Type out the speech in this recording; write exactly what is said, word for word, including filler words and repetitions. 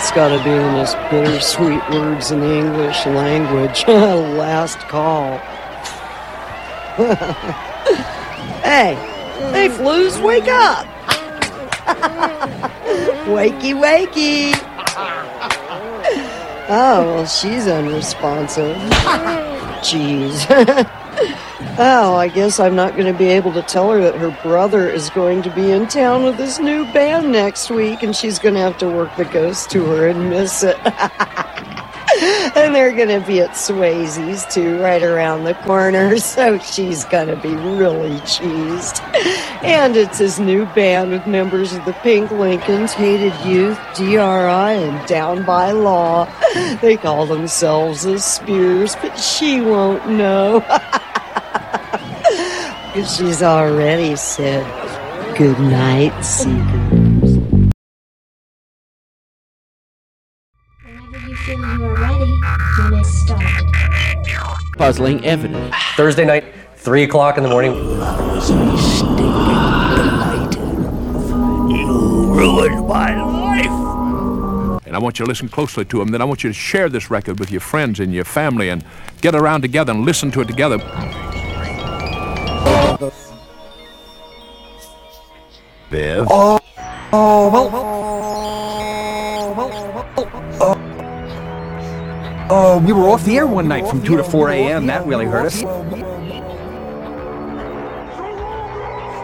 It's gotta be in his bittersweet words in the English language. Last call. Hey, hey, Flues, wake up! Wakey, wakey! Oh, well, she's unresponsive. Jeez. Oh, I guess I'm not going to be able to tell her that her brother is going to be in town with his new band next week, and she's going to have to work the ghost tour and miss it. And they're going to be at Swayze's, too, right around the corner, so she's going to be really cheesed. And it's his new band with members of the Pink Lincolns, Hated Youth, D R I, and Down by Law. They call themselves the Spears, but she won't know. Because she's already said good night, seekers. Whenever you feel you are ready, you may start. Puzzling evidence. Thursday night, three o'clock in the morning. I was mistaken, delighted. You ruined my life. And I want you to listen closely to them. Then I want you to share this record with your friends and your family and get around together and listen to it together. Bev? Oh, oh, well, oh, oh, we were off the air one night from two to four a.m. That really hurt us.